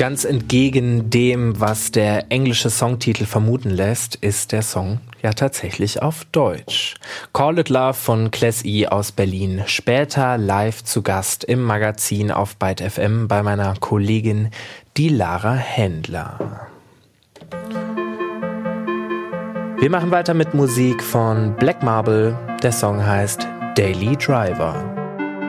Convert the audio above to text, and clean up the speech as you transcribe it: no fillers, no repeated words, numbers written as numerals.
Ganz entgegen dem, was der englische Songtitel vermuten lässt, ist der Song ja tatsächlich auf Deutsch. Call It Love von Class E aus Berlin. Später live zu Gast im Magazin auf Byte FM bei meiner Kollegin, die Lara Händler. Wir machen weiter mit Musik von Black Marble. Der Song heißt Daily Driver.